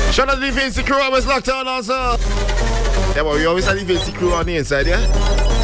Shout out to the Fancy crew, always locked on also. Yeah, but we always have the Fancy crew on the inside, yeah?